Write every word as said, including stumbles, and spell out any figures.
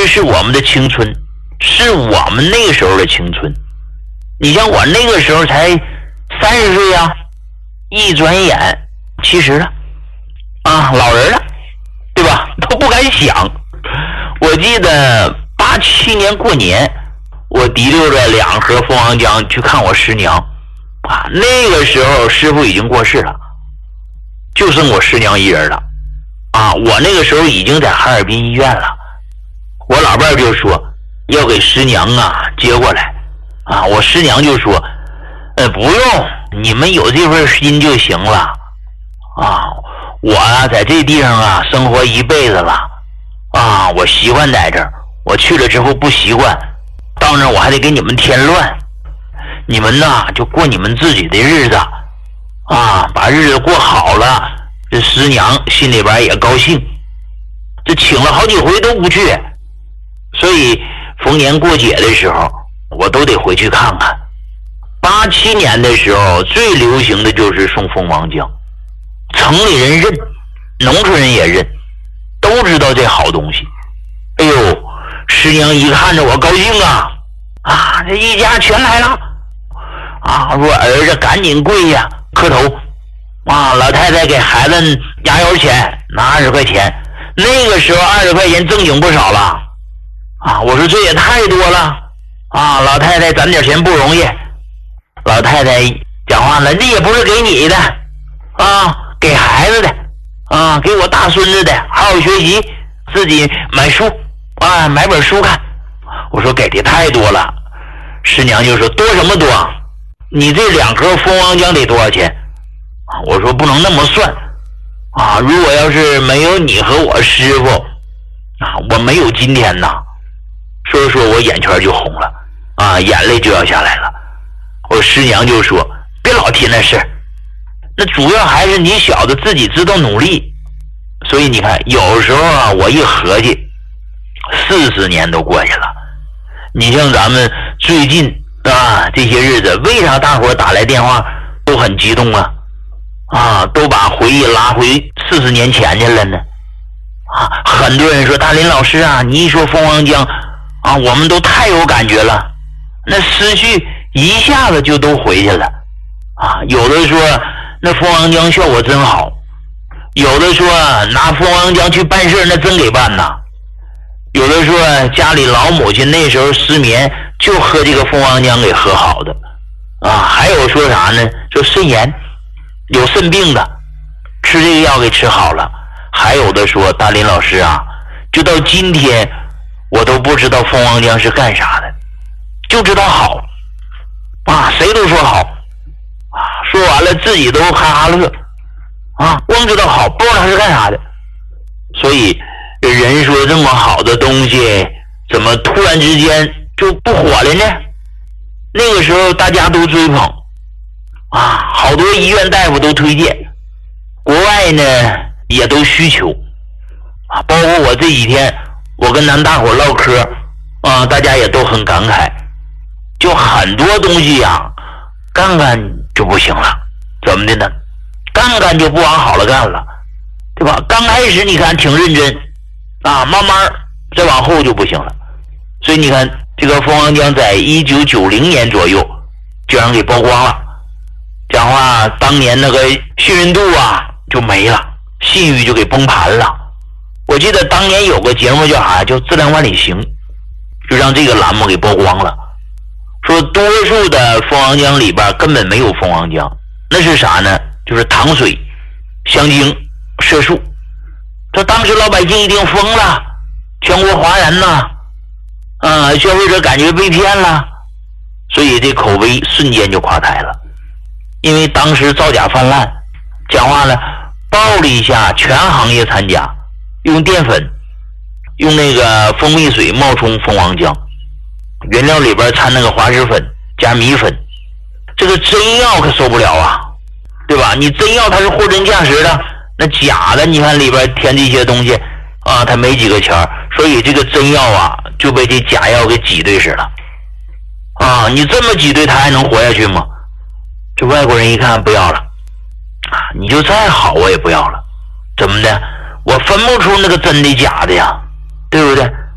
是我们的青春，是我们那个时候的青春。你像我那个时候才三十岁啊，一转眼七十了啊，老人了，对吧？都不敢想。我记得八七年过年，我提溜着两盒蜂王浆去看我师娘啊，那个时候师傅已经过世了，就剩我师娘一人了啊。我那个时候已经在哈尔滨医院了，我老伴就说要给师娘啊接过来啊，我师娘就说呃不用，你们有这份心就行了啊。我啊在这地方啊生活一辈子了啊，我习惯在这儿，我去了之后不习惯，到那儿我还得给你们添乱，你们呐就过你们自己的日子啊，把日子过好了，这师娘心里边也高兴。这请了好几回都不去，所以逢年过节的时候我都得回去看看。八七年的时候最流行的就是送蜂王浆，城里人认，农村人也认，都知道这好东西。哎呦，师娘一看着我高兴啊啊，这一家全来了啊，说儿子赶紧跪下磕头啊，老太太给孩子压腰钱拿二十块钱，那个时候二十块钱正经不少了啊。我说这也太多了啊，老太太攒点钱不容易。老太太讲话了，这也不是给你的啊，给孩子的啊，给我大孙子的，好好学习，自己买书啊，买本书看。我说给的太多了。师娘就说多什么多，你这两盒蜂王浆得多少钱？我说不能那么算啊，如果要是没有你和我师傅啊，我没有今天呐。说说我眼圈就红了啊，眼泪就要下来了。我师娘就说别老提那事，那主要还是你小子自己知道努力。所以你看有时候啊，我一合计四十年都过去了。你像咱们最近啊这些日子，为啥大伙打来电话都很激动啊啊，都把回忆拉回四十年前去了呢啊。很多人说大林老师啊，你一说蜂王浆啊，我们都太有感觉了，那思绪一下子就都回去了啊。有的说那蜂王浆效果真好，有的说拿蜂王浆去办事那真给办呐，有的说家里老母亲那时候失眠就喝这个蜂王浆给喝好的啊。还有说啥呢，说肾炎有肾病的吃这个药给吃好了。还有的说大林老师啊，就到今天我都不知道蜂王浆是干啥的，就知道好啊，谁都说好啊，说完了自己都哈哈乐啊，光知道好，不知道它是干啥的。所以人说这么好的东西怎么突然之间就不火了呢？那个时候大家都追捧啊，好多医院大夫都推荐，国外呢也都需求啊。包括我这几天我跟咱大伙唠嗑啊，大家也都很感慨，就很多东西呀、啊、干干就不行了。怎么的呢？干干就不往好了干了，对吧？刚开始你看挺认真啊，慢慢再往后就不行了。所以你看这个蜂王浆在一九九零年左右就让人给曝光了，讲话当年那个信任度啊就没了，信誉就给崩盘了。我记得当年有个节目叫啥，叫质量万里行，就让这个栏目给曝光了，说多数的蜂王浆里边根本没有蜂王浆，那是啥呢？就是糖水、香精、色素。这当时老百姓一定疯了，全国哗然呐，啊，消费者感觉被骗了，所以这口碑瞬间就垮台了。因为当时造假泛滥，讲话了，爆了一下全行业掺假，用淀粉，用那个蜂蜜水冒充蜂王浆，原料里边掺那个滑石粉加米粉，这个真药可受不了啊，对吧？你真药它是货真价实的，那假的你看里边填这些东西啊，它没几个钱，所以这个真药啊就被这假药给挤兑死了啊！你这么挤兑它还能活下去吗？这外国人一看不要了啊，你就再好我也不要了，怎么的？我分不出那个真的假的呀，对不对？